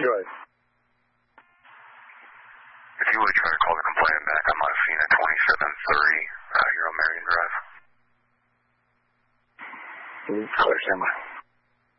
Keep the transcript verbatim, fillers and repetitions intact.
Go ahead. If you would try to call the complainant back, I'm on scene at twenty-seven thirty uh, here on Marion Drive. Clear, stand by.